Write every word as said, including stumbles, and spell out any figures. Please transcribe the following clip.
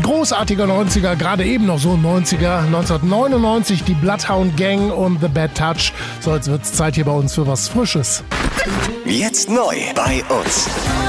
großartiger neunziger, gerade eben noch so ein neunziger. neunzehnhundertneunundneunzig die Bloodhound Gang und The Bad Touch. So, jetzt wird's Zeit hier bei uns für was Frisches. Jetzt neu bei uns.